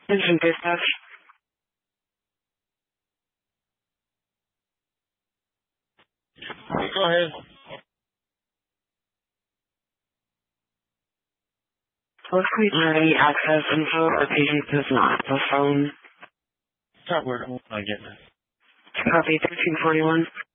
Engine dispatch. Go ahead. Looks like you have any access info or patient does not. The phone. Start word. I get it. Copy 1341.